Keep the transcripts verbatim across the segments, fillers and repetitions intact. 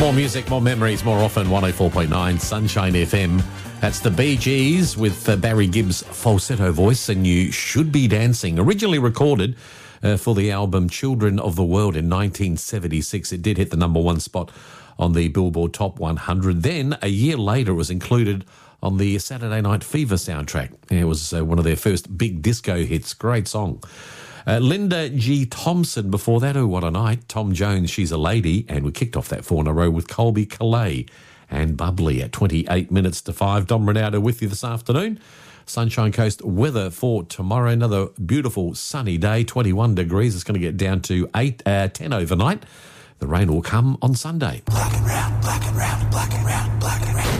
More music, more memories, more often. one oh four point nine Sunshine F M. That's the Bee Gees with uh, Barry Gibb's falsetto voice, and You Should Be Dancing. Originally recorded uh, for the album Children of the World in nineteen seventy-six. It did hit the number one spot on the Billboard Top one hundred. Then, a year later, it was included on the Saturday Night Fever soundtrack. It was uh, one of their first big disco hits. Great song. Uh, Linda G. Thompson before that, Oh What a Night. Tom Jones, She's a Lady. And we kicked off that four in a row with Colby Calais and Bubbly at twenty-eight minutes to five. Dom Ronaldo with you this afternoon. Sunshine Coast weather for tomorrow. Another beautiful sunny day, twenty-one degrees. It's going to get down to eight, uh, ten overnight. The rain will come on Sunday. Black and round, black and round, black and round, black and round.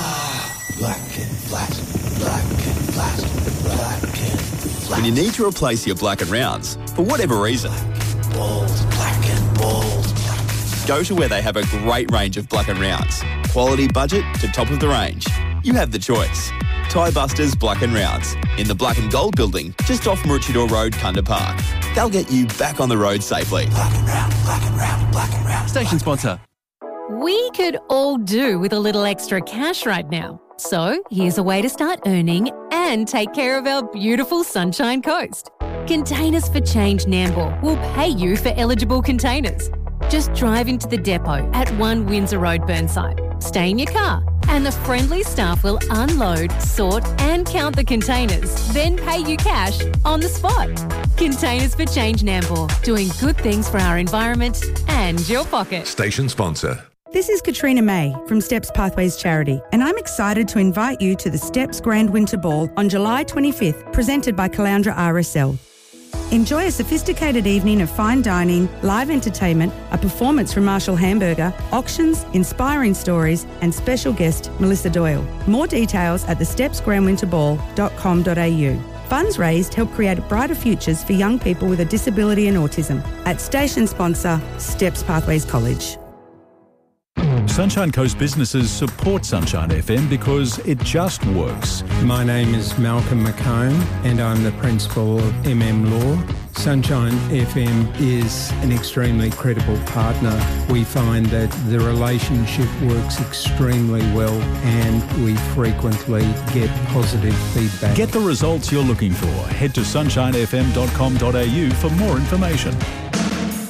Oh, black and flat, black and flat, black and flat. When you need to replace your black and rounds, for whatever reason, Bold, black and bold, black. go to where they have a great range of black and rounds. Quality budget to top of the range. You have the choice. Tie Busters Black and Rounds in the Black and Gold building just off Maroochydore Road, Kunda Park. They'll get you back on the road safely. Black and round, black and round, black and round. Station sponsor. We could all do with a little extra cash right now. So here's a way to start earning and take care of our beautiful Sunshine Coast. Containers for Change Nambour will pay you for eligible containers. Just drive into the depot at one Windsor Road, Burnside. Stay in your car and the friendly staff will unload, sort and count the containers, then pay you cash on the spot. Containers for Change Nambour, doing good things for our environment and your pocket. Station sponsor. This is Katrina May from Steps Pathways Charity, and I'm excited to invite you to the Steps Grand Winter Ball on July twenty-fifth, presented by Caloundra R S L. Enjoy a sophisticated evening of fine dining, live entertainment, a performance from Marshall Hamburger, auctions, inspiring stories, and special guest Melissa Doyle. More details at the steps grand winter ball dot com dot a u. Funds raised help create brighter futures for young people with a disability and autism. At station sponsor, Steps Pathways College. Sunshine Coast businesses support Sunshine F M because it just works. My name is Malcolm McComb and I'm the principal of M M Law. Sunshine F M is an extremely credible partner. We find that the relationship works extremely well and we frequently get positive feedback. Get the results you're looking for. Head to sunshine f m dot com dot a u for more information.